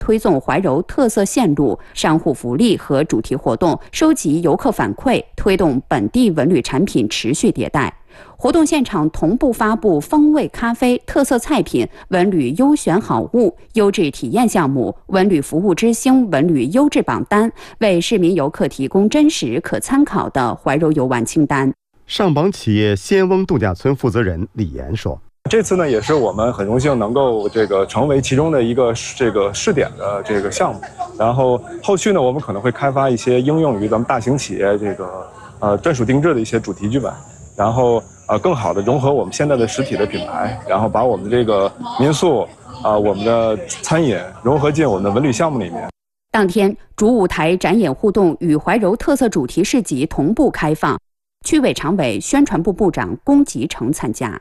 推送怀柔特色线路、商户福利和主题活动，收集游客反馈，推动本地文旅产品持续迭代。活动现场同步发布风味咖啡、特色菜品、文旅优选好物、优质体验项目、文旅服务之星文旅优质榜单，为市民游客提供真实可参考的怀柔游玩清单。 上榜企业仙翁度假村负责人李岩说：“ 这次呢，也是我们很荣幸能够成为其中的一个试点的项目。然后后续呢，我们可能会开发一些应用于咱们大型企业专属定制的一些主题剧本，然后更好的融合我们现在的实体的品牌，然后把我们这个民宿我们的餐饮融合进我们的文旅项目里面。” 当天，主舞台展演互动与怀柔特色主题市集同步开放。区委常委、宣传部部长龚吉成参加。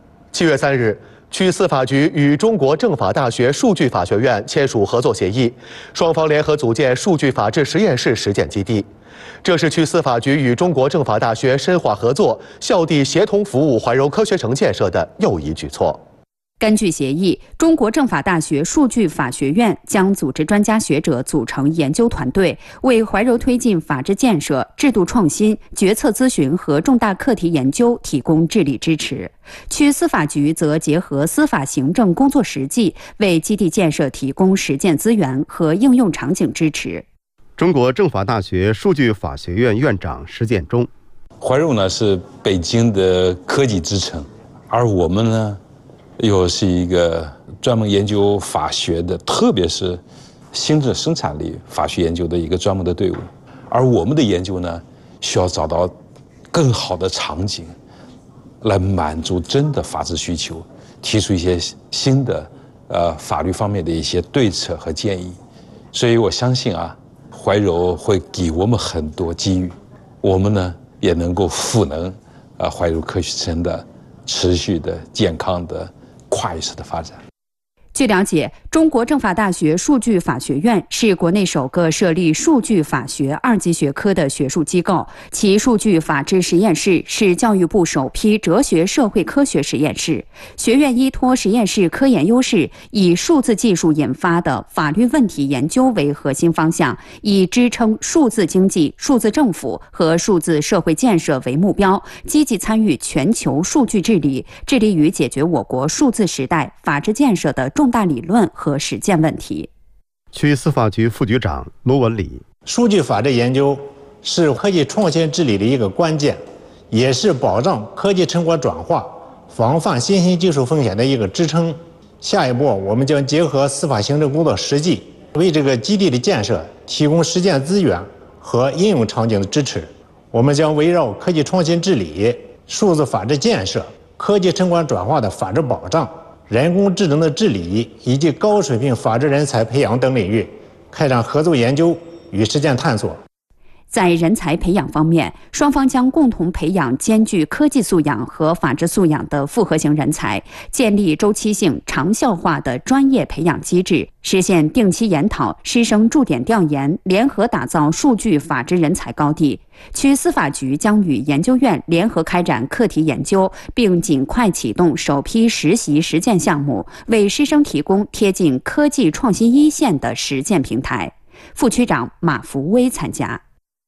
7月3日，区司法局与中国政法大学数据法学院签署合作协议，双方联合组建数据法治实验室实践基地。这是区司法局与中国政法大学深化合作、校地协同服务怀柔科学城建设的又一举措。 根据协议，中国政法大学数据法学院将组织专家学者组成研究团队，为怀柔推进法治建设、制度创新、决策咨询和重大课题研究提供智力支持。区司法局则结合司法行政工作实际，为基地建设提供实践资源和应用场景支持。 中国政法大学数据法学院院长石建中： 怀柔呢是北京的科技之城，而我们呢又是一个专门研究法学的，特别是新的生产力法学研究的一个专门的队伍。而我们的研究呢，需要找到更好的场景，来满足真的法治需求，提出一些新的法律方面的一些对策和建议。所以我相信怀柔会给我们很多机遇，我们呢也能够赋能怀柔科学城的持续的健康的跨域式的发展。 据了解，中国政法大学数据法学院是国内首个设立数据法学2级学科的学术机构，其数据法治实验室是教育部首批哲学社会科学实验室。学院依托实验室科研优势，以数字技术引发的法律问题研究为核心方向，以支撑数字经济、数字政府和数字社会建设为目标，积极参与全球数据治理，致力于解决我国数字时代法治建设的重大理论和实践问题。 区司法局副局长卢文礼： 数据法治研究是科技创新治理的一个关键，也是保障科技成果转化、防范新兴技术风险的一个支撑。下一步，我们将结合司法行政工作实际，为这个基地的建设提供实践资源和应用场景的支持。我们将围绕科技创新治理、数字法治建设、科技成果转化的法治保障、人工智能的治理以及高水平法治人才培养等领域，开展合作研究与实践探索。 在人才培养方面，双方将共同培养兼具科技素养和法治素养的复合型人才，建立周期性、长效化的专业培养机制，实现定期研讨、师生驻点调研，联合打造数据法治人才高地。区司法局将与研究院联合开展课题研究，并尽快启动首批实习实践项目，为师生提供贴近科技创新一线的实践平台。副区长马福威参加。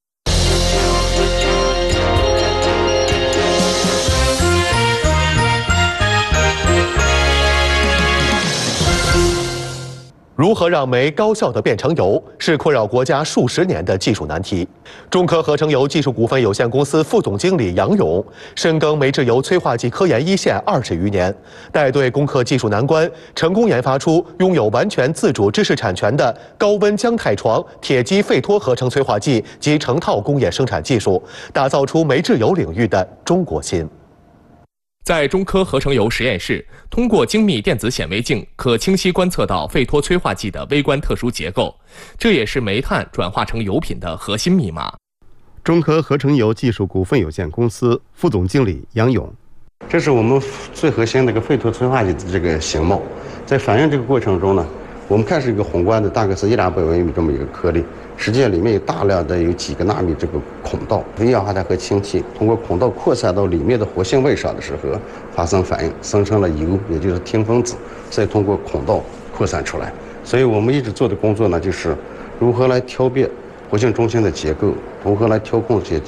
如何让煤高效地变成油，是困扰国家数十年的技术难题。中科合成油技术股份有限公司副总经理杨勇深耕煤制油催化剂科研一线20余年，带队攻克技术难关，成功研发出拥有完全自主知识产权的高温浆态床铁基废脱合成催化剂及成套工业生产技术，打造出煤制油领域的中国心。 在中科合成油实验室，通过精密电子显微镜，可清晰观测到废脱催化剂的微观特殊结构，这也是煤炭转化成油品的核心密码。 中科合成油技术股份有限公司副总经理杨勇： 这是我们最核心的一个废脱催化剂的这个形貌，在反应这个过程中呢，我们看是一个宏观的，大概是100-200微米这么一个颗粒，实际上里面有大量的有几个纳米这个孔道，一氧化碳和氢气通过孔道扩散到里面的活性位上的时候发生反应，生成了油，也就是烃分子，再通过孔道扩散出来， 所以我们一直做的工作呢，就是如何来挑辨活性中心的结构，如何来调控这些